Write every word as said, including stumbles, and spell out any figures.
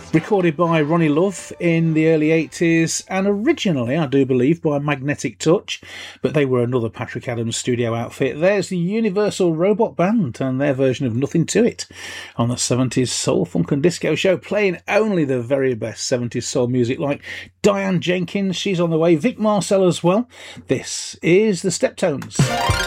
Recorded by Ronnie Love in the early eighties and originally, I do believe, by Magnetic Touch, but they were another Patrick Adams studio outfit. There's the Universal Robot Band and their version of Nothing to It on the seventies Soul, Funk and Disco Show, playing only the very best seventies soul music like Diane Jenkins, she's on the way, Vic Marcel as well. This is the Steptones.